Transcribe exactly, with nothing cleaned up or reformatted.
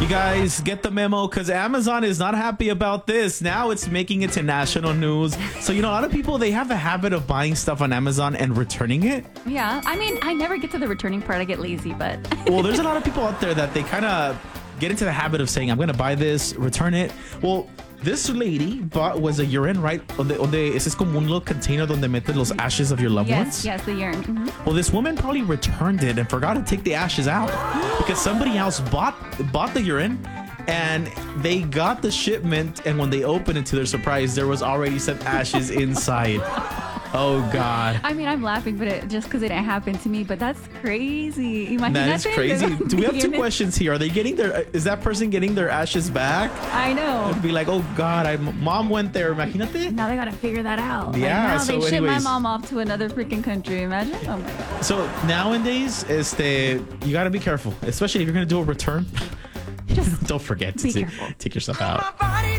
You guys get the memo because Amazon is not happy about this. Now it's making it to national news. So, you know, a lot of people, they have a habit of buying stuff on Amazon and returning it. Yeah. I mean, I never get to the returning part. I get lazy, but... Well, there's a lot of people out there that they kind of get into the habit of saying, I'm going to buy this, return it. Well, this lady bought was a urine, right? Donde, donde, ese es como un little container donde metes los ashes of your loved yes, ones. Yes, the urine. Mm-hmm. Well, this woman probably returned it and forgot to take the ashes out because somebody else bought bought the urine and they got the shipment. And when they opened it, to their surprise, there was already some ashes inside. Oh, God. I mean, I'm laughing, but it, just because it didn't happen to me. But that's crazy. Imagine that is crazy. Do we have two questions here? Are they getting their? Is that person getting their ashes back? I know. It'd be like, oh God, I mom went there. Imagínate. Now they gotta figure that out. Yeah. Like now so they ship anyways, my mom off to another freaking country. Imagine. Oh my God. So nowadays, este, you gotta be careful, especially if you're gonna do a return. Just don't forget to be t- careful. take yourself out.